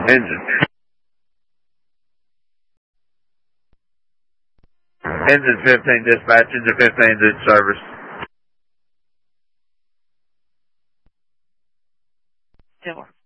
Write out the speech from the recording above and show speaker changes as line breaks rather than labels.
Engine. Engine 15 dispatch, engine 15 is in service.
Still.